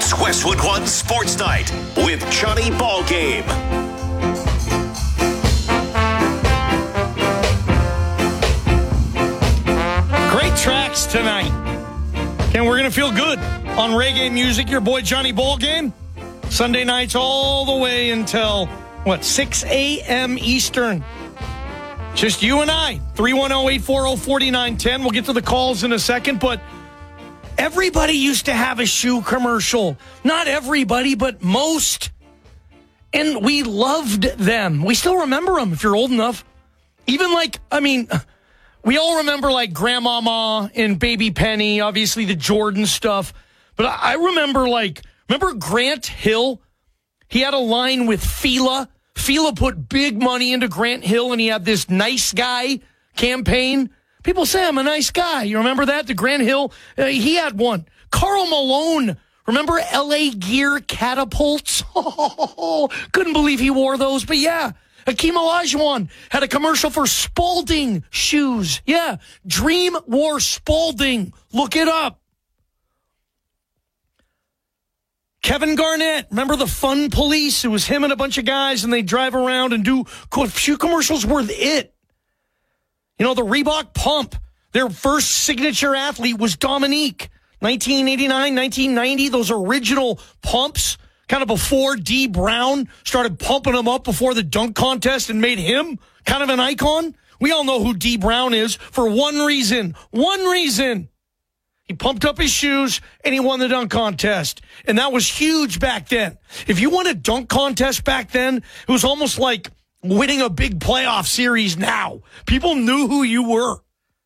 It's Westwood One Sports Night with Johnny Ballgame. Great tracks tonight. And we're going to feel good on reggae music. Your boy Johnny Ballgame. Sunday nights all the way until, 6 a.m. Eastern. Just you and I. 310-840-4910. We'll get to the calls in a second, but everybody used to have a shoe commercial. Not everybody, but most. And we loved them. We still remember them if you're old enough. Even we all remember Grandmama and Baby Penny, obviously the Jordan stuff. But I remember Grant Hill? He had a line with Fila. Fila put big money into Grant Hill, and he had this nice guy campaign. People say I'm a nice guy. You remember that? The Grant Hill, he had one. Karl Malone, remember LA Gear catapults? Oh, couldn't believe he wore those. But yeah, Hakeem Olajuwon had a commercial for Spalding shoes. Yeah, Dream wore Spalding. Look it up. Kevin Garnett, remember the Fun Police? It was him and a bunch of guys, and they drive around and do shoe commercials were it. You know, the Reebok Pump, their first signature athlete was Dominique. 1989, 1990, those original pumps, kind of before D. Brown started pumping them up before the dunk contest and made him kind of an icon. We all know who D. Brown is for one reason. One reason. He pumped up his shoes, and he won the dunk contest. And that was huge back then. If you won a dunk contest back then, it was almost like winning a big playoff series now. People knew who you were.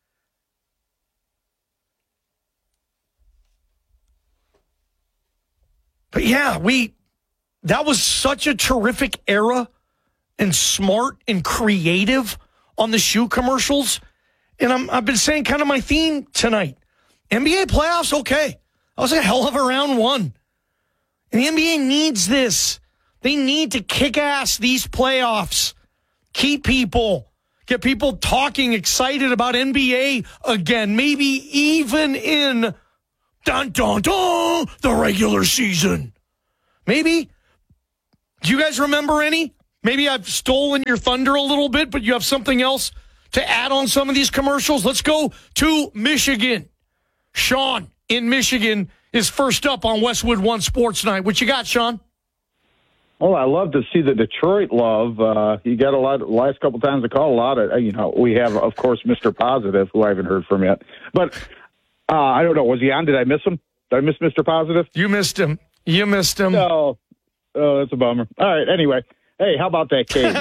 But yeah, that was such a terrific era and smart and creative on the shoe commercials. And I've been saying kind of my theme tonight. NBA playoffs, okay. That was a hell of a round one. And the NBA needs this. They need to kick ass these playoffs. Keep people. Get people talking, excited about NBA again. Maybe even in the regular season. Maybe. Do you guys remember any? Maybe I've stolen your thunder a little bit, but you have something else to add on some of these commercials. Let's go to Michigan. Sean in Michigan is first up on Westwood One Sports Night. What you got, Sean? Well, I love to see the Detroit love. You got a lot, last couple times to call a lot of, we have, of course, Mr. Positive, who I haven't heard from yet. But I don't know. Was he on? Did I miss him? Did I miss Mr. Positive? You missed him. Oh, that's a bummer. All right. Anyway. Hey, how about that, Kate?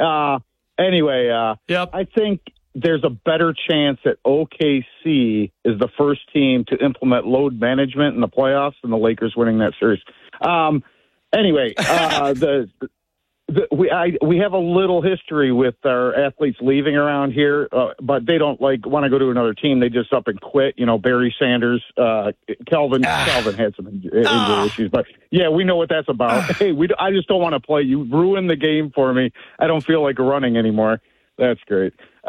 Yep. I think there's a better chance that OKC is the first team to implement load management in the playoffs than the Lakers winning that series. We have a little history with our athletes leaving around here, but they don't want to go to another team. They just up and quit. Barry Sanders, Calvin had some injury issues, but yeah, we know what that's about. Hey, I just don't want to play. You ruined the game for me. I don't feel like running anymore. That's great.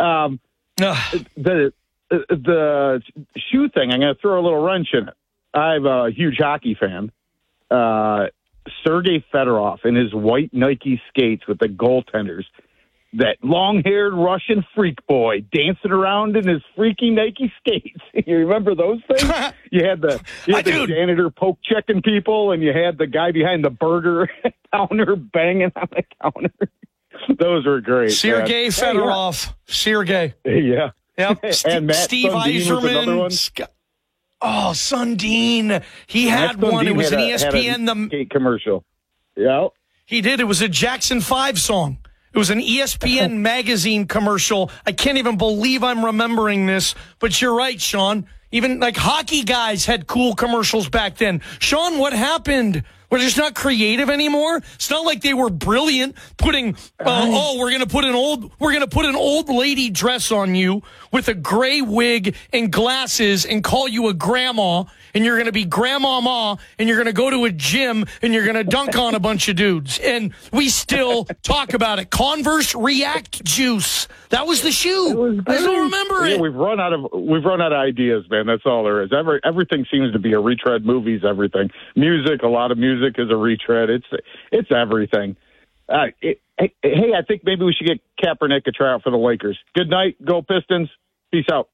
The shoe thing, I'm going to throw a little wrench in it. I'm a huge hockey fan. Sergei Fedorov in his white Nike skates with the goaltenders, that long-haired Russian freak boy dancing around in his freaky Nike skates. You remember those things? You had the janitor poke checking people, and you had the guy behind the burger counter banging on the counter. Those were great. Sergei Fedorov. Sergei. Yeah. Yep. And Steve Yzerman. Oh, Sundin. He had one. It was an ESPN. The skate commercial. Yeah. He did. It was a Jackson 5 song. It was an ESPN magazine commercial. I can't even believe I'm remembering this, but you're right, Sean. Even hockey guys had cool commercials back then. Sean, what happened? We're just not creative anymore. It's not like they were brilliant putting, we're going to put an old lady dress on you with a gray wig and glasses and call you a grandma and you're going to be grandmama, and you're going to go to a gym, and you're going to dunk on a bunch of dudes. And we still talk about it. Converse React Juice. That was the shoe. I still remember it. We've run out of ideas, man. That's all there is. Everything seems to be a retread. Movies, everything. Music, a lot of music is a retread. It's everything. Hey, I think maybe we should get Kaepernick a tryout for the Lakers. Good night. Go Pistons. Peace out.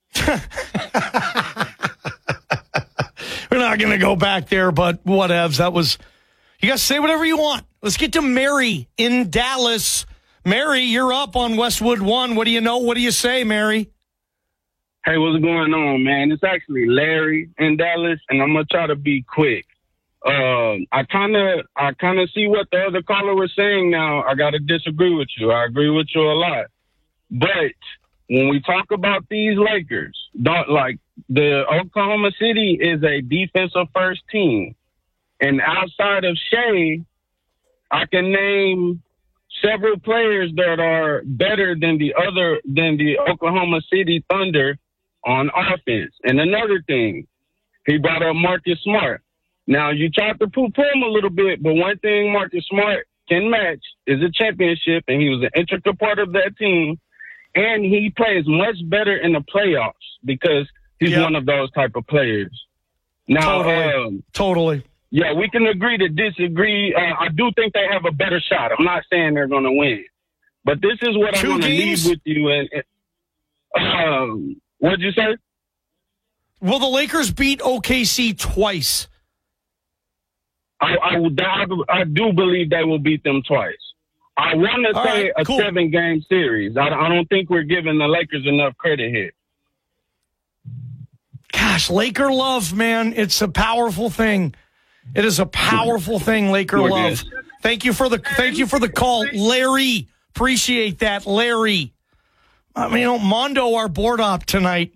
We're not going to go back there, but whatevs. That was, you guys say whatever you want. Let's get to Mary in Dallas. Mary, you're up on Westwood One. What do you know? What do you say, Mary? Hey, what's going on, man? It's actually Larry in Dallas, and I'm going to try to be quick. I kind of see what the other caller was saying now. I got to disagree with you. I agree with you a lot. But when we talk about these Lakers, the Oklahoma City is a defensive first team. And outside of Shea, I can name several players that are better than the Oklahoma City Thunder on offense. And another thing, he brought up Marcus Smart. Now, you tried to poo-poo him a little bit, but one thing Marcus Smart can match is a championship, and he was an integral part of that team. And he plays much better in the playoffs because he's one of those type of players. Now, Totally. Yeah, we can agree to disagree. I do think they have a better shot. I'm not saying they're going to win. But this is what I want to leave with you. What'd you say? Will the Lakers beat OKC twice? I do believe they will beat them twice. I want to say a 7-game series. I don't think we're giving the Lakers enough credit here. Gosh, Laker love, man. It's a powerful thing. It is a powerful thing, Laker love. Thank you for the call, Larry. Appreciate that, Larry. Mondo, our board op tonight.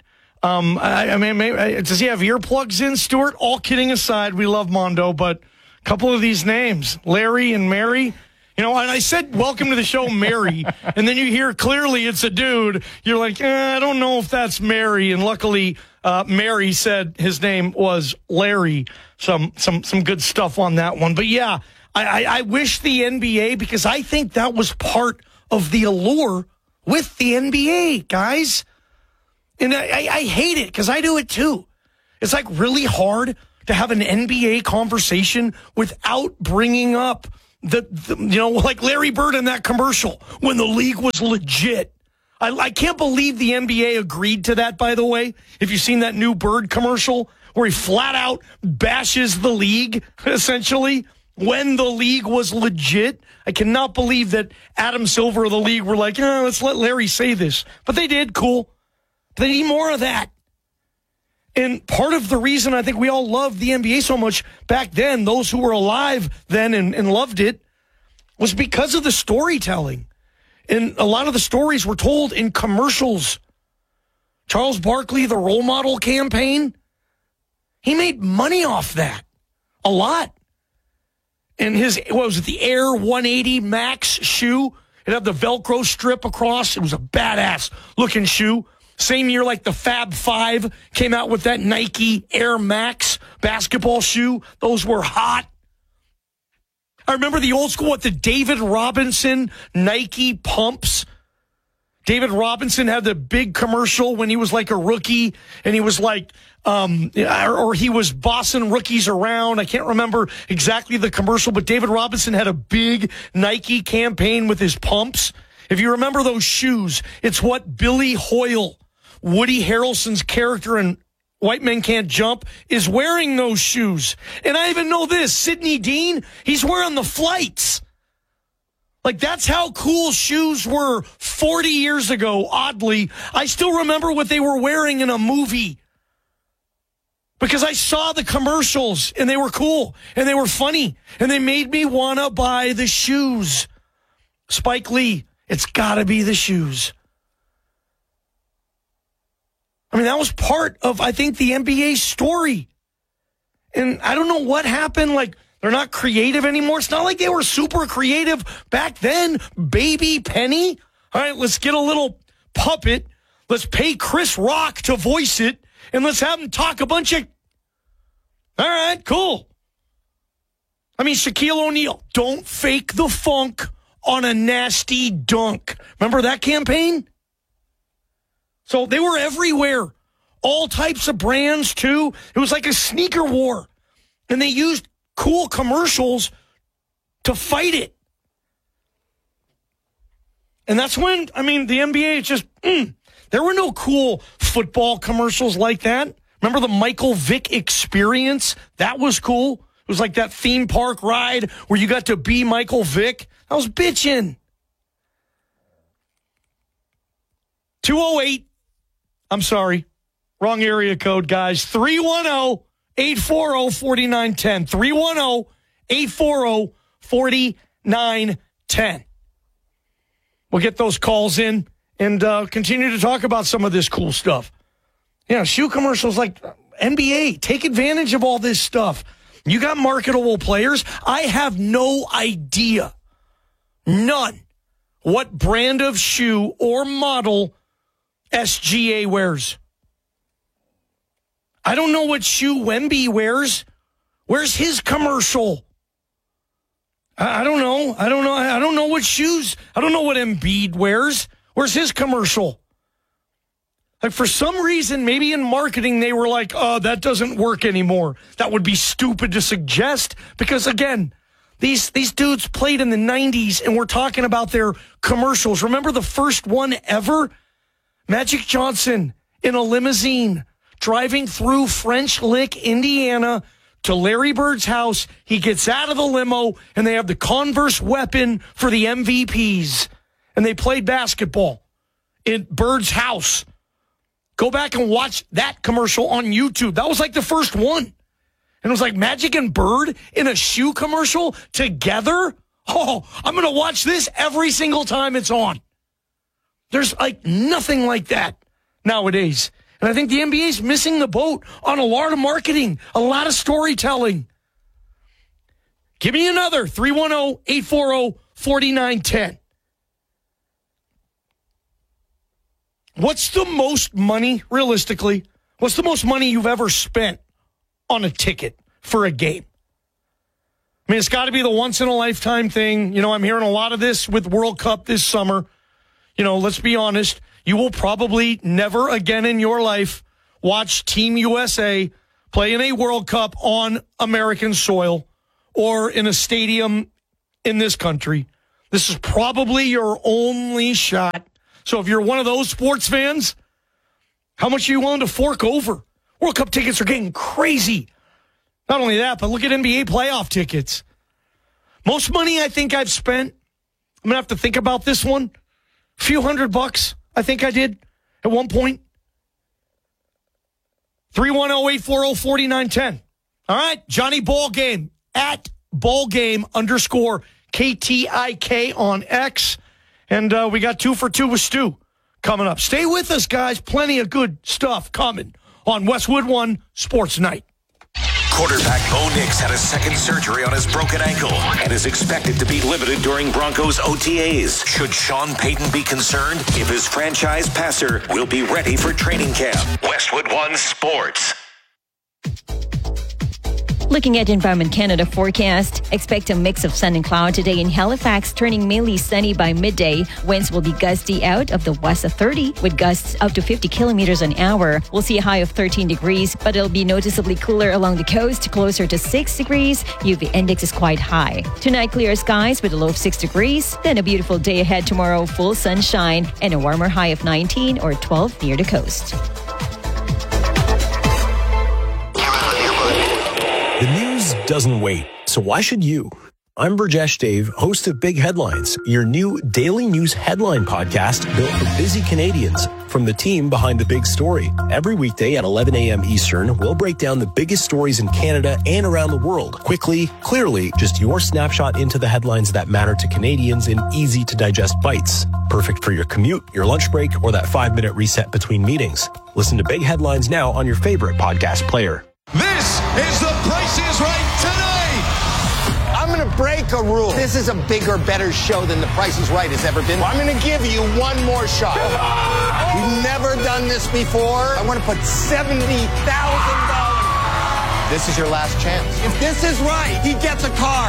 Does he have earplugs in, Stuart? All kidding aside, we love Mondo, but a couple of these names, Larry and Mary. And I said, welcome to the show, Mary. And then you hear clearly it's a dude. You're like, I don't know if that's Mary. And luckily, Mary said his name was Larry. Some good stuff on that one. But yeah, I wish the NBA, because I think that was part of the allure with the NBA, guys. And I hate it because I do it too. It's like really hard to have an NBA conversation without bringing up like Larry Bird in that commercial when the league was legit. I can't believe the NBA agreed to that, by the way. If you've seen that new Bird commercial where he flat out bashes the league, essentially, when the league was legit. I cannot believe that Adam Silver of the league were like, let's let Larry say this. But they did, cool. They need more of that. And part of the reason I think we all loved the NBA so much back then, those who were alive then and loved it, was because of the storytelling. And a lot of the stories were told in commercials. Charles Barkley, the role model campaign, he made money off that. A lot. And the Air 180 Max shoe, it had the Velcro strip across. It was a badass looking shoe. Same year like the Fab Five came out with that Nike Air Max basketball shoe. Those were hot. I remember the old school, the David Robinson Nike pumps. David Robinson had the big commercial when he was like a rookie, and he was like, or he was bossing rookies around. I can't remember exactly the commercial, but David Robinson had a big Nike campaign with his pumps. If you remember those shoes, it's what Billy Hoyle, Woody Harrelson's character in White Men Can't Jump, is wearing those shoes. And I even know this, Sidney Dean, he's wearing the flights. Like, that's how cool shoes were 40 years ago, oddly. I still remember what they were wearing in a movie. Because I saw the commercials, and they were cool, and they were funny, and they made me want to buy the shoes. Spike Lee, it's got to be the shoes. I mean, that was part of, I think, the NBA story. And I don't know what happened. Like, they're not creative anymore. It's not like they were super creative back then. Baby Penny. All right, let's get a little puppet. Let's pay Chris Rock to voice it. And let's have him talk a bunch of All right, cool. I mean, Shaquille O'Neal, don't fake the funk on a nasty dunk. Remember that campaign? So they were everywhere. All types of brands, too. It was like a sneaker war. And they used cool commercials to fight it. And that's when, I mean, the NBA just, there were no cool football commercials like that. Remember the Michael Vick experience? That was cool. It was like that theme park ride where you got to be Michael Vick. I was bitching. 208. I'm sorry. Wrong area code, guys. 310-840-4910. 310-840-4910. We'll get those calls in and continue to talk about some of this cool stuff. Yeah, shoe commercials like NBA. Take advantage of all this stuff. You got marketable players. I have no idea, none, what brand of shoe or model SGA wears. I don't know what shoe Wemby wears. Where's his commercial? I don't know. I don't know what shoes. I don't know what Embiid wears. Where's his commercial? Like, for some reason, maybe in marketing, they were like, oh, that doesn't work anymore. That would be stupid to suggest. Because, again, these dudes played in the 90s, and we're talking about their commercials. Remember the first one ever? Magic Johnson in a limousine driving through French Lick, Indiana, to Larry Bird's house. He gets out of the limo, and they have the Converse weapon for the MVPs. And they played basketball in Bird's house. Go back and watch that commercial on YouTube. That was like the first one. And it was like Magic and Bird in a shoe commercial together. Oh, I'm going to watch this every single time it's on. There's like nothing like that nowadays. And I think the NBA's missing the boat on a lot of marketing, a lot of storytelling. Give me another 310-840-4910. What's the most money, realistically, what's the most money you've ever spent on a ticket for a game? I mean, it's got to be the once-in-a-lifetime thing. You know, I'm hearing a lot of this with World Cup this summer. You know, let's be honest. You will probably never again in your life watch Team USA play in a World Cup on American soil or in a stadium in this country. This is probably your only shot. So if you're one of those sports fans, how much are you willing to fork over? World Cup tickets are getting crazy. Not only that, but look at NBA playoff tickets. Most money I think I've spent, I'm going to have to think about this one. A few $100, I think I did at one point. 310-840-4910. All right, Johnny Ballgame at Ballgame_KTIK on X. And we got 2 for 2 with Stu coming up. Stay with us, guys. Plenty of good stuff coming on Westwood One Sports Night. Quarterback Bo Nix had a second surgery on his broken ankle and is expected to be limited during Broncos OTAs. Should Sean Payton be concerned if his franchise passer will be ready for training camp? Westwood One Sports. Looking at Environment Canada forecast, expect a mix of sun and cloud today in Halifax, turning mainly sunny by midday. Winds will be gusty out of the west of 30, with gusts up to 50 kilometers an hour. We'll see a high of 13 degrees, but it'll be noticeably cooler along the coast, closer to 6 degrees. UV index is quite high. Tonight, clear skies with a low of 6 degrees. Then a beautiful day ahead tomorrow, full sunshine, and a warmer high of 19 or 12 near the coast. The news doesn't wait, so why should you? I'm Burjesh Dave, host of Big Headlines, your new daily news headline podcast built for busy Canadians from the team behind the big story. Every weekday at 11 a.m. Eastern, we'll break down the biggest stories in Canada and around the world. Quickly, clearly, just your snapshot into the headlines that matter to Canadians in easy-to-digest bites. Perfect for your commute, your lunch break, or that 5-minute reset between meetings. Listen to Big Headlines now on your favorite podcast player. This is The Price is Right tonight. I'm going to break a rule. This is a bigger, better show than The Price is Right has ever been. I'm going to give you one more shot. We've never done this before. I want to put $70,000. This is your last chance. If this is right, he gets a car.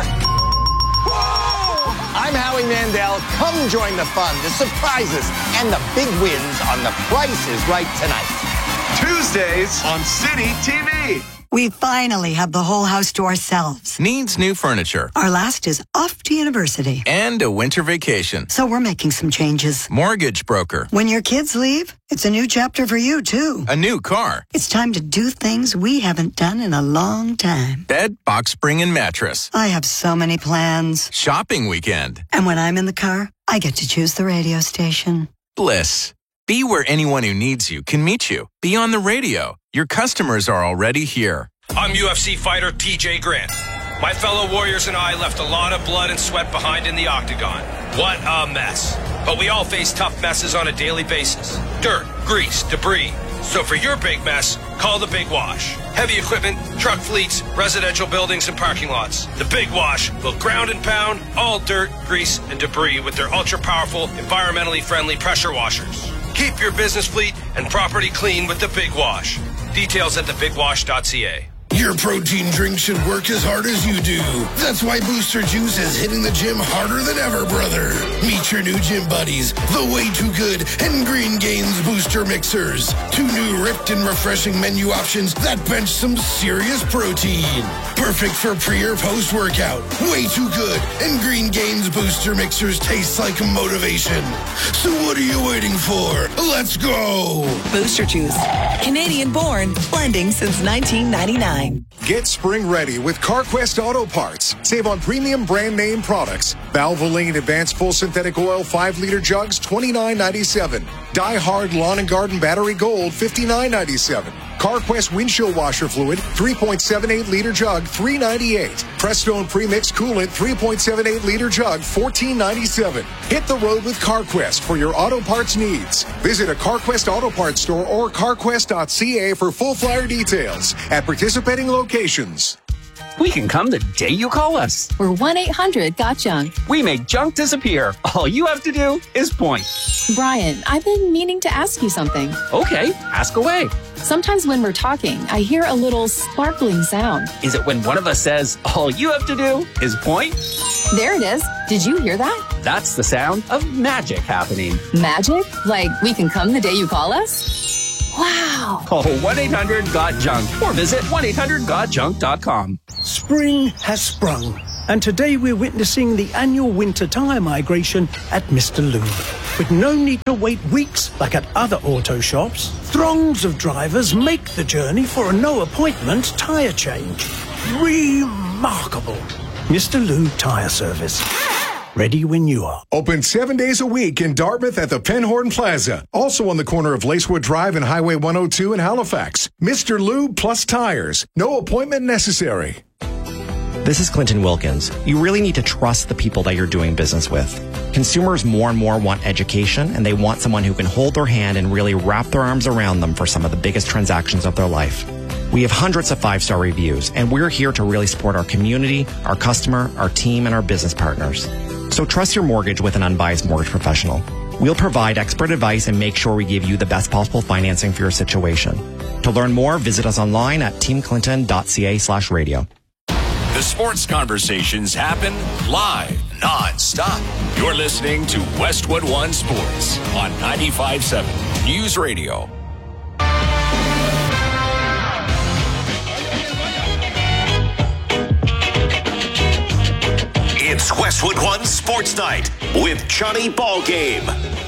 Whoa! I'm Howie Mandel. Come join the fun, the surprises, and the big wins on The Price is Right tonight. Tuesdays on City TV. We finally have the whole house to ourselves. Needs new furniture. Our last is off to university. And a winter vacation. So we're making some changes. Mortgage broker. When your kids leave, it's a new chapter for you, too. A new car. It's time to do things we haven't done in a long time. Bed, box spring, and mattress. I have so many plans. Shopping weekend. And when I'm in the car, I get to choose the radio station. Bliss. Be where anyone who needs you can meet you. Be on the radio. Your customers are already here. I'm UFC fighter TJ Grant. My fellow warriors and I left a lot of blood and sweat behind in the octagon. What a mess. But we all face tough messes on a daily basis. Dirt, grease, debris. So for your big mess, call the Big Wash. Heavy equipment, truck fleets, residential buildings, and parking lots. The Big Wash will ground and pound all dirt, grease, and debris with their ultra-powerful, environmentally friendly pressure washers. Keep your business fleet and property clean with the Big Wash. Details at thebigwash.ca. Your protein drink should work as hard as you do. That's why Booster Juice is hitting the gym harder than ever, brother. Meet your new gym buddies, the Way Too Good and Green Gains Booster Mixers. 2 new ripped and refreshing menu options that bench some serious protein. Perfect for pre or post workout. Way Too Good and Green Gains Booster Mixers taste like motivation. So what are you waiting for? Let's go! Booster Juice. Canadian born, blending since 1999. Get spring ready with CarQuest Auto Parts. Save on premium brand name products. Valvoline Advanced Full Synthetic Oil 5-liter jugs, $29.97. Die Hard Lawn and Garden Battery Gold, $59.97. CarQuest Windshield Washer Fluid, 3.78-liter jug, $3.98. Prestone Premix Coolant, 3.78-liter jug, $14.97. Hit the road with CarQuest for your auto parts needs. Visit a CarQuest Auto Parts store or carquest.ca for full flyer details at participating locations. We can come the day you call us. We're 1-800-GOT-JUNK. We make junk disappear. All you have to do is point. Brian, I've been meaning to ask you something. Okay, ask away. Sometimes when we're talking, I hear a little sparkling sound. Is it when one of us says, all you have to do is point? There it is. Did you hear that? That's the sound of magic happening. Magic? Like we can come the day you call us? Wow. Call 1-800-GOT-JUNK or visit 1-800-GOT-JUNK.com. Spring has sprung, and today we're witnessing the annual winter tire migration at Mr. Lube. With no need to wait weeks like at other auto shops, throngs of drivers make the journey for a no-appointment tire change. Remarkable. Mr. Lube Tire Service. Ready when you are. Open 7 days a week in Dartmouth at the Penhorn Plaza. Also on the corner of Lacewood Drive and Highway 102 in Halifax. Mr. Lube Plus Tires. No appointment necessary. This is Clinton Wilkins. You really need to trust the people that you're doing business with. Consumers more and more want education, and they want someone who can hold their hand and really wrap their arms around them for some of the biggest transactions of their life. We have hundreds of 5-star reviews, and we're here to really support our community, our customer, our team, and our business partners. So trust your mortgage with an unbiased mortgage professional. We'll provide expert advice and make sure we give you the best possible financing for your situation. To learn more, visit us online at teamclinton.ca/radio. The sports conversations happen live, non-stop. You're listening to Westwood One Sports on 95.7 News Radio. It's Westwood One Sports Night with Johnny Ballgame.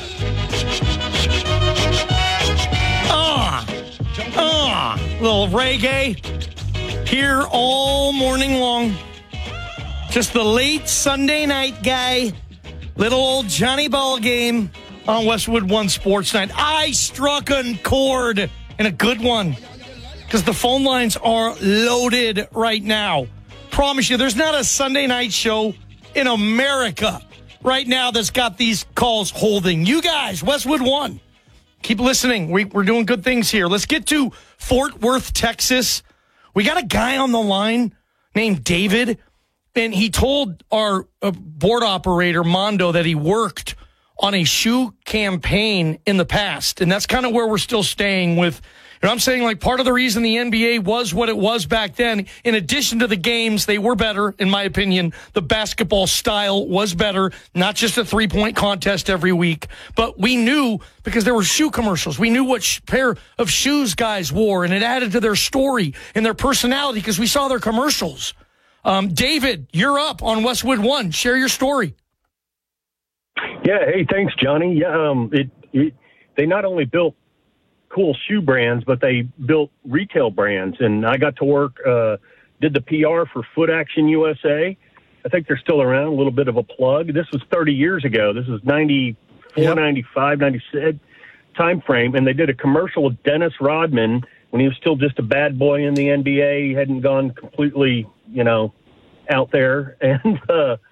Little reggae here all morning long. Just the late Sunday night guy. Little old Johnny Ballgame on Westwood One Sports Night. I struck a chord, and a good one, because the phone lines are loaded right now. Promise you, there's not a Sunday night show in America right now that's got these calls holding. You guys, Westwood One, keep listening. We're doing good things here. Let's get to Fort Worth, Texas. We got a guy on the line named David, and he told our board operator, Mondo, that he worked on a shoe campaign in the past. And that's kind of where we're still staying with. I'm saying, like, part of the reason the NBA was what it was back then, in addition to the games, they were better, in my opinion. The basketball style was better, not just a three-point contest every week. But we knew, because there were shoe commercials, we knew what pair of shoes guys wore, and it added to their story and their personality because we saw their commercials. David, you're up on Westwood One. Share your story. Yeah, hey, thanks, Johnny. Yeah, they not only built cool shoe brands, but they built retail brands. And I got to work, did the PR for Foot Action USA. I think they're still around, a little bit of a plug. This was 30 years ago. This was 94, 95, 96 time frame. And they did a commercial with Dennis Rodman when he was still just a bad boy in the NBA. He hadn't gone completely, out there. And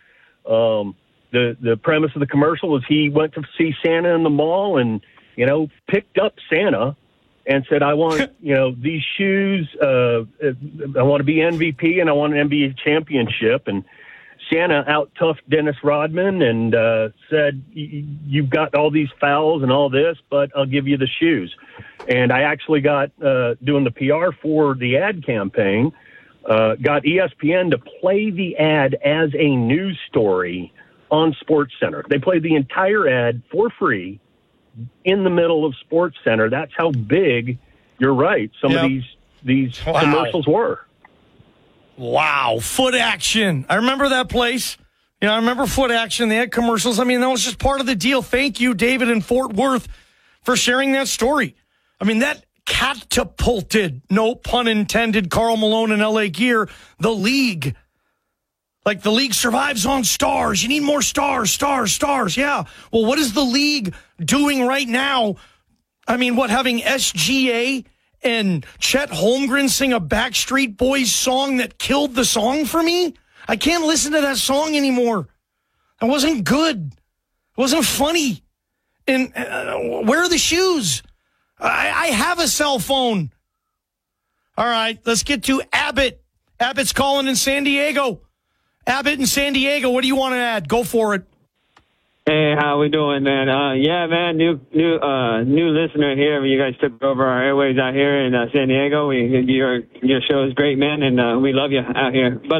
the premise of the commercial was he went to see Santa in the mall and, picked up Santa and said, I want, these shoes. I want to be MVP and I want an NBA championship. And Santa out-toughed Dennis Rodman and said, you've got all these fouls and all this, but I'll give you the shoes. And I actually got, doing the PR for the ad campaign, got ESPN to play the ad as a news story on SportsCenter. They played the entire ad for free in the middle of SportsCenter. That's how big, you're right, some of these commercials were. Wow. Foot Action. I remember that place. I remember Foot Action. They had commercials. I mean, that was just part of the deal. Thank you, David in Fort Worth, for sharing that story. I mean, that catapulted, no pun intended, Karl Malone and LA Gear, the league. Like, the league survives on stars. You need more stars, stars, stars. Yeah. Well, what is the league doing right now? I mean, having SGA and Chet Holmgren sing a Backstreet Boys song that killed the song for me? I can't listen to that song anymore. It wasn't good. It wasn't funny. And where are the shoes? I have a cell phone. All right, let's get to Abbott. Abbott's calling in San Diego. Abbott in San Diego, what do you want to add? Go for it. Hey, how we doing, man? Man, new listener here. You guys took over our airways out here in San Diego. Your show is great, man, and we love you out here. But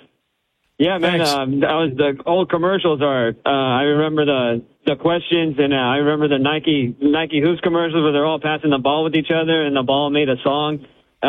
the old commercials are. I remember the questions, and I remember the Nike Hoops commercials where they're all passing the ball with each other, and the ball made a song.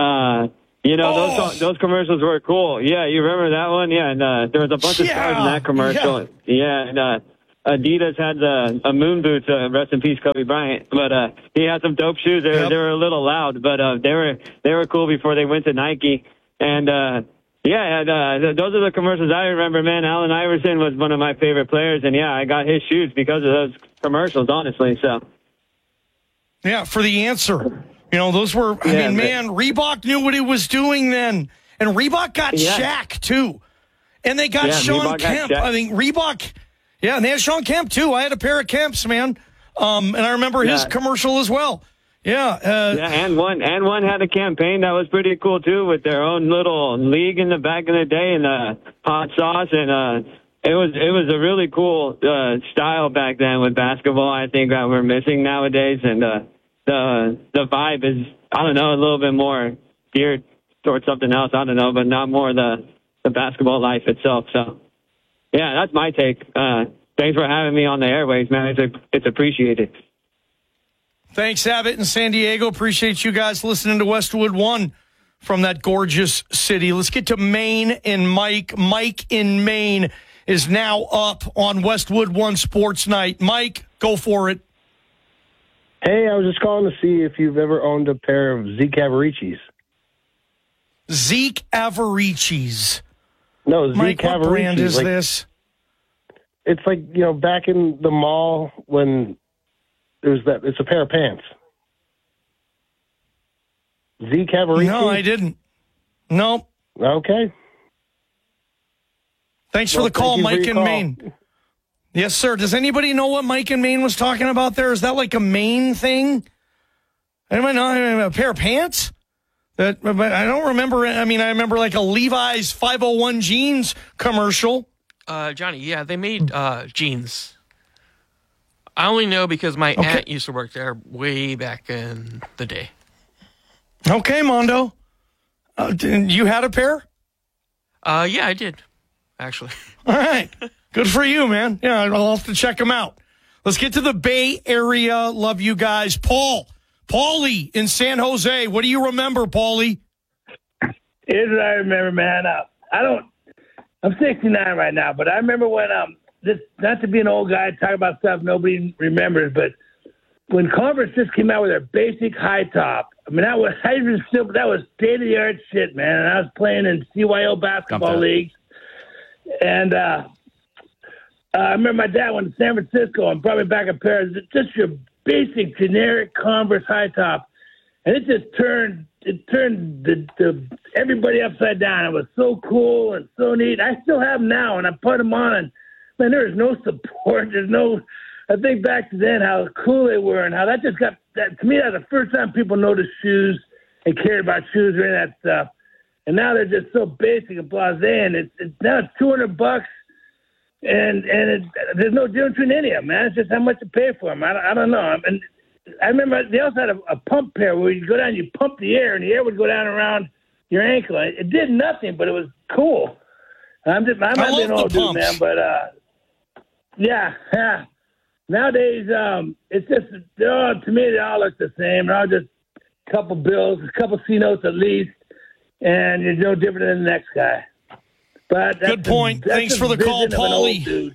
Those commercials were cool. Yeah, you remember that one? Yeah, and there was a bunch of stars in that commercial. Yeah, and Adidas had a moon boots. Rest in peace, Kobe Bryant. But he had some dope shoes. They were a little loud, but they were cool before they went to Nike. And those are the commercials I remember. Man, Allen Iverson was one of my favorite players, and I got his shoes because of those commercials. Honestly, so for the answer. Those were, Reebok knew what it was doing then. And Reebok got Shaq, too. And they got Sean Kemp. I think Reebok, and they had Sean Kemp, too. I had a pair of Kemps, man. And I remember his commercial as well. And one had a campaign that was pretty cool, too, with their own little league in the back of the day and hot sauce. And it was a really cool style back then with basketball, I think, that we're missing nowadays. And the vibe is, I don't know, a little bit more geared towards something else. I don't know, but not more the basketball life itself. So, that's my take. Thanks for having me on the airways, man. It's appreciated. Thanks, Abbott in San Diego. Appreciate you guys listening to Westwood One from that gorgeous city. Let's get to Maine and Mike. Mike in Maine is now up on Westwood One Sports Night. Mike, go for it. Hey, I was just calling to see if you've ever owned a pair of Zeke Avericis. Zeke Avericis. No, Zeke Mike, Avericis. What brand is this? It's like, back in the mall when there's that. It's a pair of pants. Zeke Avericis? No, I didn't. No. Okay. Thanks for the call, Mike in Maine. Yes, sir. Does anybody know what Mike in Maine was talking about there? Is that like a Maine thing? Anybody know a pair of pants? But I don't remember. I remember like a Levi's 501 jeans commercial. Johnny, they made jeans. I only know because my aunt used to work there way back in the day. Okay, Mondo. You had a pair? Yeah, I did, actually. All right. Good for you, man. Yeah, I'll have to check them out. Let's get to the Bay Area. Love you guys. Paulie in San Jose. What do you remember, Paulie? Here's what I remember, man. I'm 69 right now, but I remember when not to be an old guy talk about stuff nobody remembers, but when Converse just came out with their basic high top, I mean that was state of the art shit, man. And I was playing in CYO basketball leagues, and I remember my dad went to San Francisco and brought me back a pair of just your basic generic Converse high top, and it just turned the everybody upside down. It was so cool and so neat. I still have them now, and I put them on, and man, there is no support. I think back to then how cool they were and how that just got that to me. That was the first time people noticed shoes and cared about shoes or any of that stuff. And now they're just so basic and blasé, and it's now it's $200, and there's no difference between any of them, man. It's just how much you pay for them. I don't know. And I remember they also had a pump pair where you go down, you pump the air, and the air would go down around your ankle. It did nothing, but it was cool. I might be an old dude, man, but yeah. Nowadays, it's just to me they all look the same. They're all just a couple bills, a couple C notes at least, and you're no different than the next guy. But good point. Thanks for the call, Paulie.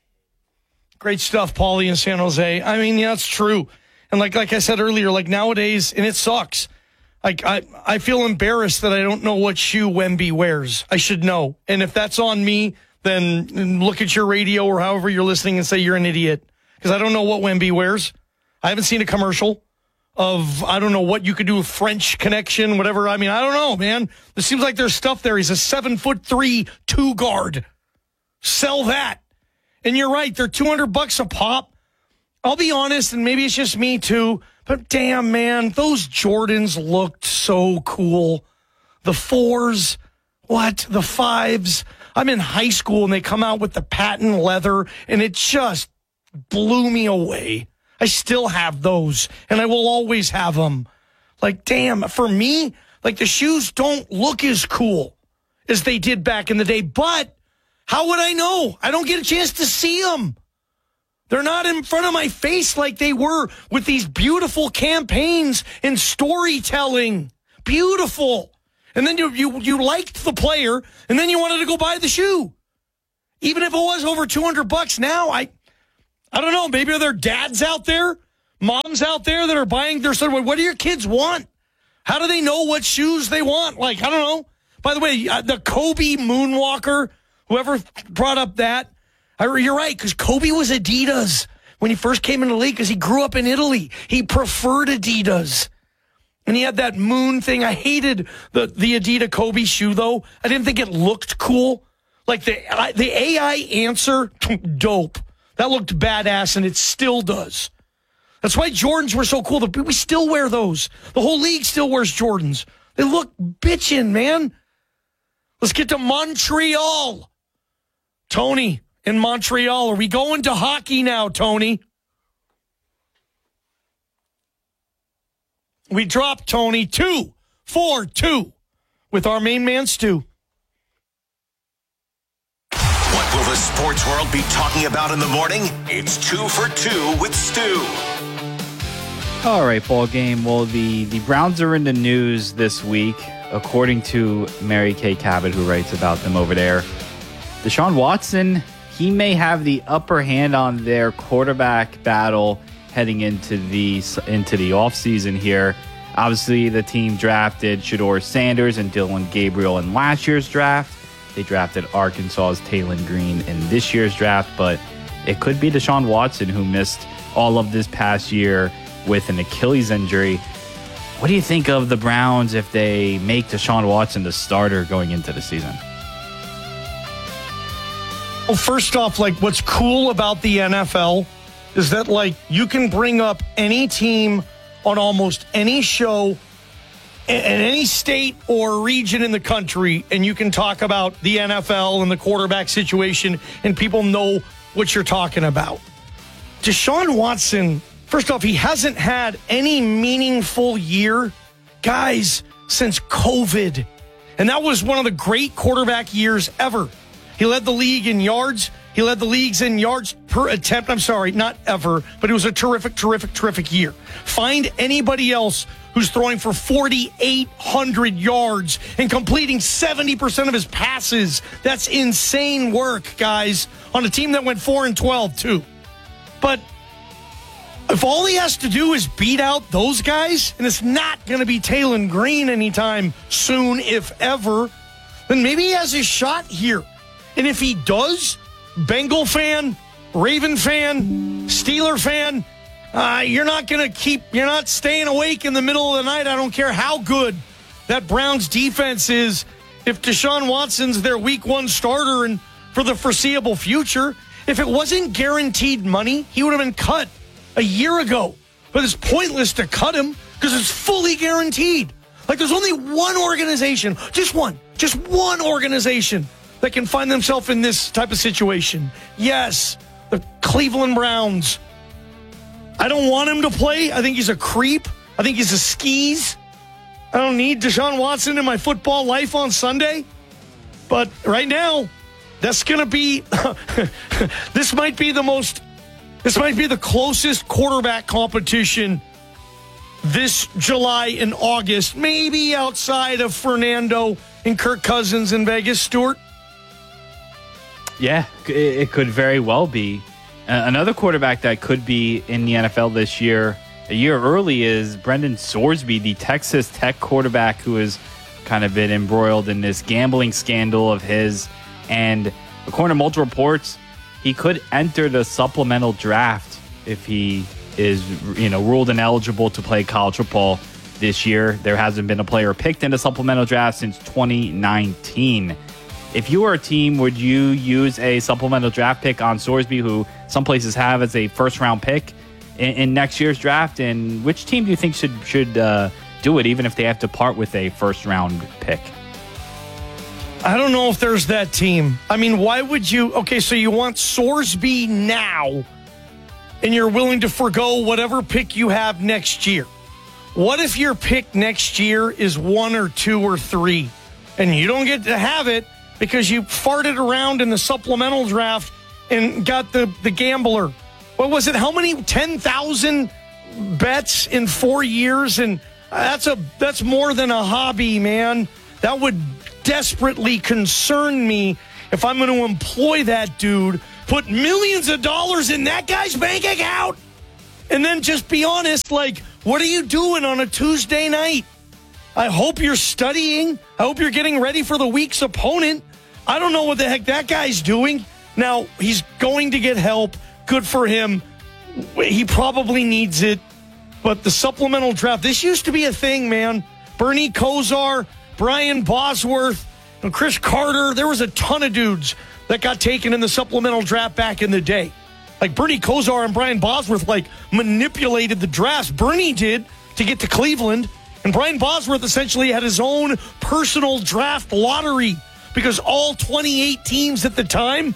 Great stuff, Paulie in San Jose. I mean, yeah, it's true. And like I said earlier, like nowadays, and it sucks. Like I feel embarrassed that I don't know what shoe Wemby wears. I should know. And if that's on me, then look at your radio or however you're listening and say you're an idiot. Because I don't know what Wemby wears. I haven't seen a commercial of, I don't know what you could do with French Connection, whatever. I mean, I don't know, man. It seems like there's stuff there. He's a 7'3" 2 guard. Sell that. And you're right. They're $200 a pop. I'll be honest, and maybe it's just me too, but damn, man, those Jordans looked so cool. The 4s, what? The 5s. I'm in high school, and they come out with the patent leather, and it just blew me away. I still have those, and I will always have them. Like, damn, for me, like the shoes don't look as cool as they did back in the day, but how would I know? I don't get a chance to see them. They're not in front of my face like they were with these beautiful campaigns and storytelling. Beautiful. And then you liked the player, and then you wanted to go buy the shoe. Even if it was over $200 now, I don't know. Maybe there are dads out there, moms out there that are buying their son. What do your kids want? How do they know what shoes they want? Like, I don't know. By the way, the Kobe Moonwalker, whoever brought up that, you're right, because Kobe was Adidas when he first came into the league because he grew up in Italy. He preferred Adidas. And he had that moon thing. I hated the Adidas Kobe shoe, though. I didn't think it looked cool. Like the AI answer, dope. That looked badass, and it still does. That's why Jordans were so cool. We still wear those. The whole league still wears Jordans. They look bitchin', man. Let's get to Montreal. Tony in Montreal. Are we going to hockey now, Tony? We dropped Tony 2-4-2 with our main man, Stu. What will the sports world be talking about in the morning? It's 2 for 2 with Stu. All right, ball game. Well, the Browns are in the news this week, according to Mary Kay Cabot, who writes about them over there. Deshaun Watson, he may have the upper hand on their quarterback battle heading into the offseason here. Obviously, the team drafted Shedeur Sanders and Dylan Gabriel in last year's draft. They drafted Arkansas's Taylon Green in this year's draft, but it could be Deshaun Watson, who missed all of this past year with an Achilles injury. What do you think of the Browns if they make Deshaun Watson the starter going into the season? Well, first off, like, what's cool about the NFL is that, like, you can bring up any team on almost any show in any state or region in the country, and you can talk about the NFL and the quarterback situation, and people know what you're talking about. Deshaun Watson, first off, he hasn't had any meaningful year, guys, since COVID. And that was one of the great quarterback years ever. He led the league in yards. He led the leagues in yards per attempt. I'm sorry, not ever, but it was a terrific year. Find anybody else who's throwing for 4,800 yards and completing 70% of his passes. That's insane work, guys, on a team that went 4-12, too. But if all he has to do is beat out those guys, and it's not going to be Taylon Green anytime soon, if ever, then maybe he has his shot here. And if he does, Bengal fan, Raven fan, Steeler fan, you're not staying awake in the middle of the night. I don't care how good that Browns defense is. If Deshaun Watson's their week 1 starter and for the foreseeable future, if it wasn't guaranteed money, he would have been cut a year ago. But it's pointless to cut him because it's fully guaranteed. Like, there's only one organization, just one organization that can find themselves in this type of situation. Yes, the Cleveland Browns. I don't want him to play. I think he's a creep. I think he's a skis. I don't need Deshaun Watson in my football life on Sunday. But right now, that's going to be, this might be the closest quarterback competition this July and August, maybe outside of Fernando and Kirk Cousins in Vegas. Stuart? Yeah, it could very well be. Another quarterback that could be in the NFL this year, a year early, is Brendan Sorsby, the Texas Tech quarterback who has kind of been embroiled in this gambling scandal of his. And according to multiple reports, he could enter the supplemental draft if he is, ruled ineligible to play college football this year. There hasn't been a player picked in the supplemental draft since 2019. If you were a team, would you use a supplemental draft pick on Sorsby, who some places have as a first-round pick in next year's draft? And which team do you think should do it, even if they have to part with a first-round pick? I don't know if there's that team. I mean, why would you? Okay, so you want Sorsby now, and you're willing to forgo whatever pick you have next year. What if your pick next year is 1 or 2 or 3, and you don't get to have it because you farted around in the supplemental draft and got the gambler? What was it? How many? 10,000 bets in 4 years? And that's more than a hobby, man. That would desperately concern me if I'm going to employ that dude, put millions of dollars in that guy's bank account, and then just be honest, like, what are you doing on a Tuesday night? I hope you're studying. I hope you're getting ready for the week's opponent. I don't know what the heck that guy's doing. Now, he's going to get help. Good for him. He probably needs it. But the supplemental draft, this used to be a thing, man. Bernie Kosar, Brian Bosworth, and Chris Carter. There was a ton of dudes that got taken in the supplemental draft back in the day. Like Bernie Kosar and Brian Bosworth, manipulated the drafts. Bernie did to get to Cleveland. And Brian Bosworth essentially had his own personal draft lottery because all 28 teams at the time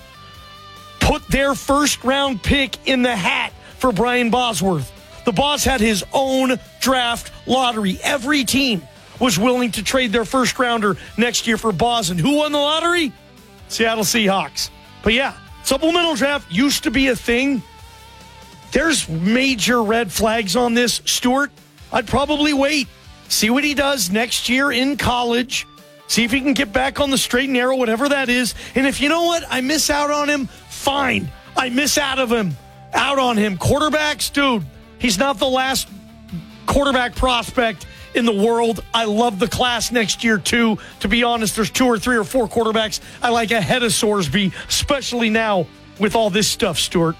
put their first-round pick in the hat for Brian Bosworth. The boss had his own draft lottery. Every team was willing to trade their first-rounder next year for Boz. And who won the lottery? Seattle Seahawks. But yeah, supplemental draft used to be a thing. There's major red flags on this, Stuart. I'd probably wait. See what he does next year in college. See if he can get back on the straight and narrow, whatever that is. And if you know what, I miss out on him, fine. I miss out on him. Quarterbacks, dude, he's not the last quarterback prospect in the world. I love the class next year, too. To be honest, there's 2 or 3 or 4 quarterbacks I like ahead of Sorsby, especially now with all this stuff, Stuart.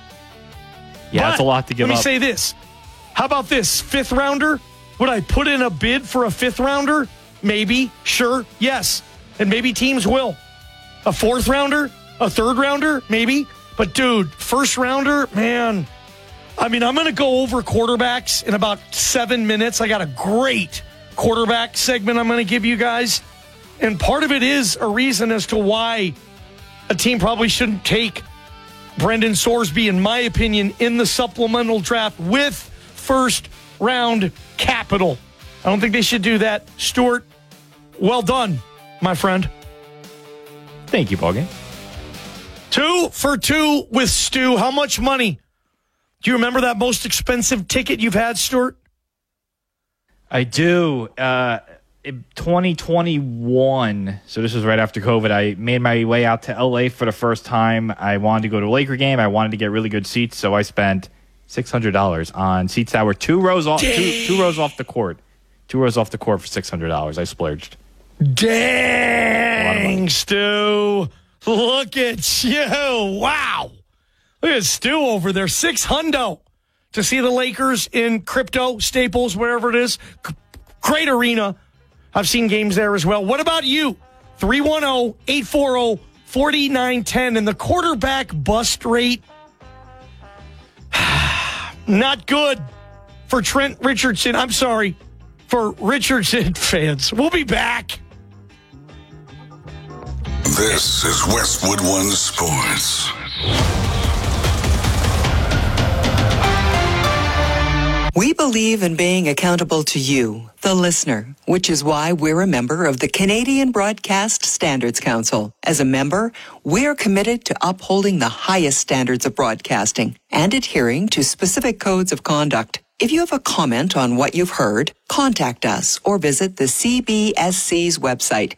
Yeah, that's a lot to give up. Let me say this. How about this? 5th rounder? Would I put in a bid for a 5th rounder? Maybe. Sure. Yes. And maybe teams will. A 4th rounder? A 3rd rounder? Maybe. But, dude, 1st rounder? Man. I mean, I'm going to go over quarterbacks in about 7 minutes. I got a great quarterback segment I'm going to give you guys. And part of it is a reason as to why a team probably shouldn't take Brendan Sorsby, in my opinion, in the supplemental draft with first-round capital. I don't think they should do that. Stuart, well done, my friend. Thank you, Ballgame. 2 for 2 with Stu. How much money? Do you remember that most expensive ticket you've had, Stuart? I do. 2021, so this was right after COVID, I made my way out to LA for the first time. I wanted to go to a Laker game. I wanted to get really good seats, so I spent $600 on seats that were two rows off the court. 2 rows off the court for $600. I splurged. Dang, Stu. Look at you. Wow. Look at Stu over there. $600 to see the Lakers in Crypto, Staples, wherever it is. Great arena. I've seen games there as well. What about you? 310-840-4910. And the quarterback bust rate, not good for Trent Richardson. I'm sorry, for Richardson fans. We'll be back. This is Westwood One Sports. We believe in being accountable to you, the listener, which is why we're a member of the Canadian Broadcast Standards Council. As a member, we're committed to upholding the highest standards of broadcasting and adhering to specific codes of conduct. If you have a comment on what you've heard, contact us or visit the CBSC's website,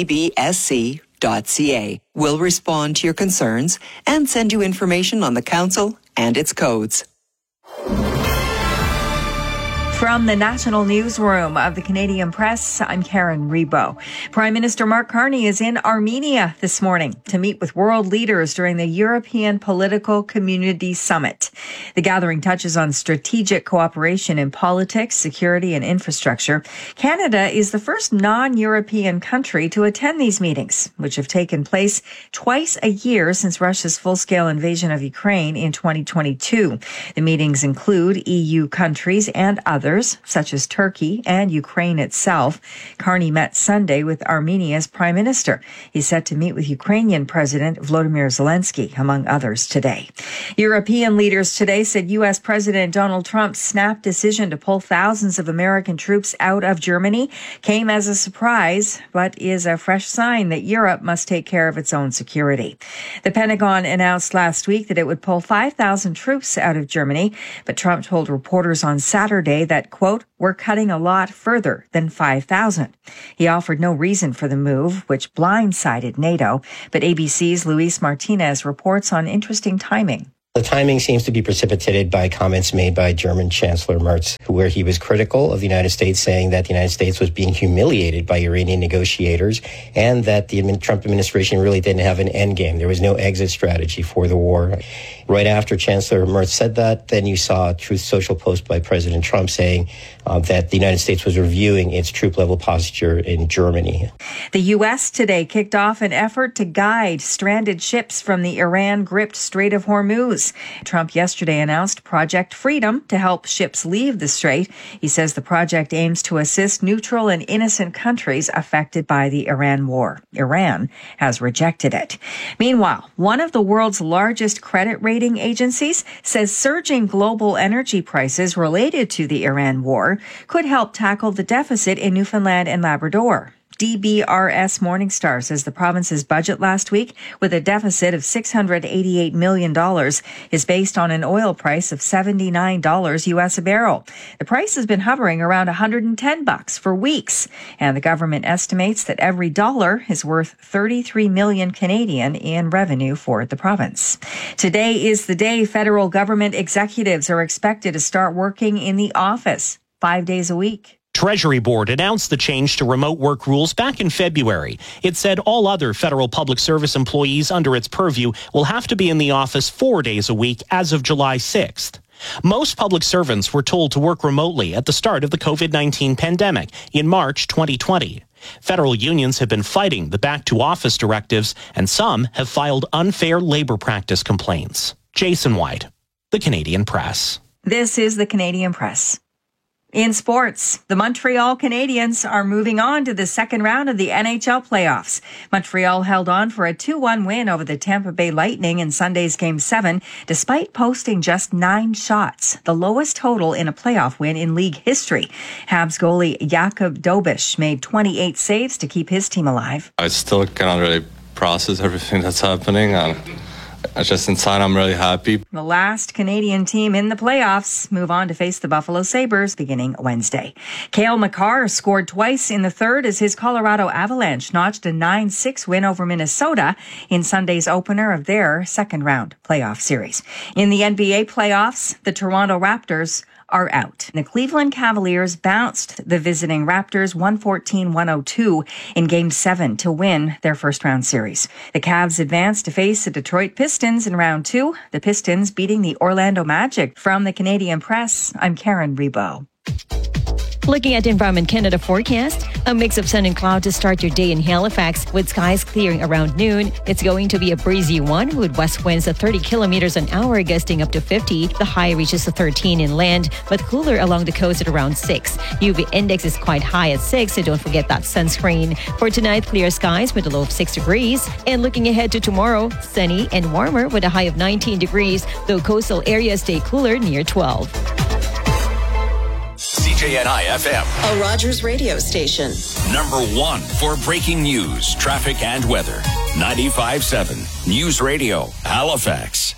cbsc.ca. We'll respond to your concerns and send you information on the council and its codes. From the National Newsroom of the Canadian Press, I'm Karen Rebo. Prime Minister Mark Carney is in Armenia this morning to meet with world leaders during the European Political Community Summit. The gathering touches on strategic cooperation in politics, security, and infrastructure. Canada is the first non-European country to attend these meetings, which have taken place twice a year since Russia's full-scale invasion of Ukraine in 2022. The meetings include EU countries and others, such as Turkey and Ukraine itself. Carney met Sunday with Armenia's prime minister. He's set to meet with Ukrainian President Volodymyr Zelensky, among others, today. European leaders today said U.S. President Donald Trump's snap decision to pull thousands of American troops out of Germany came as a surprise, but is a fresh sign that Europe must take care of its own security. The Pentagon announced last week that it would pull 5,000 troops out of Germany, but Trump told reporters on Saturday that, quote, we're cutting a lot further than 5,000. He offered no reason for the move, which blindsided NATO, but ABC's Luis Martinez reports on interesting timing. The timing seems to be precipitated by comments made by German Chancellor Merz, where he was critical of the United States, saying that the United States was being humiliated by Iranian negotiators and that the Trump administration really didn't have an end game. There was no exit strategy for the war. Right after Chancellor Merz said that, then you saw a Truth Social post by President Trump saying that the United States was reviewing its troop-level posture in Germany. The U.S. today kicked off an effort to guide stranded ships from the Iran-gripped Strait of Hormuz. Trump yesterday announced Project Freedom to help ships leave the strait. He says the project aims to assist neutral and innocent countries affected by the Iran war. Iran has rejected it. Meanwhile, one of the world's largest credit rating agencies says surging global energy prices related to the Iran war could help tackle the deficit in Newfoundland and Labrador. DBRS Morningstar says the province's budget last week, with a deficit of $688 million, is based on an oil price of $79 U.S. a barrel. The price has been hovering around $110 for weeks, and the government estimates that every dollar is worth 33 million Canadian in revenue for the province. Today is the day federal government executives are expected to start working in the office 5 days a week. Treasury Board announced the change to remote work rules back in February. It said all other federal public service employees under its purview will have to be in the office 4 days a week as of July 6th. Most public servants were told to work remotely at the start of the COVID-19 pandemic in March 2020. Federal unions have been fighting the back-to-office directives, and some have filed unfair labor practice complaints. Jason White, The Canadian Press. This is The Canadian Press. In sports, the Montreal Canadiens are moving on to the second round of the NHL playoffs. Montreal held on for a 2-1 win over the Tampa Bay Lightning in Sunday's Game 7, despite posting just 9 shots, the lowest total in a playoff win in league history. Habs goalie Jakub Dobeš made 28 saves to keep his team alive. I still cannot really process everything that's happening. Just inside, I'm really happy. The last Canadian team in the playoffs move on to face the Buffalo Sabres beginning Wednesday. Cale Makar scored twice in the third as his Colorado Avalanche notched a 9-6 win over Minnesota in Sunday's opener of their second round playoff series. In the NBA playoffs, the Toronto Raptors are out. The Cleveland Cavaliers bounced the visiting Raptors 114-102 in Game 7 to win their first-round series. The Cavs advanced to face the Detroit Pistons in Round 2, the Pistons beating the Orlando Magic. From the Canadian Press, I'm Karen Rebo. Looking at the Environment Canada forecast, a mix of sun and cloud to start your day in Halifax with skies clearing around noon. It's going to be a breezy one with west winds at 30 kilometers an hour gusting up to 50. The high reaches to 13 inland, but cooler along the coast at around 6. UV index is quite high at 6, so don't forget that sunscreen. For tonight, clear skies with a low of 6 degrees. And looking ahead to tomorrow, sunny and warmer with a high of 19 degrees, though coastal areas stay cooler near 12. CJNI FM, a Rogers radio station. Number 1 for breaking news, traffic, and weather. 95.7 News Radio, Halifax.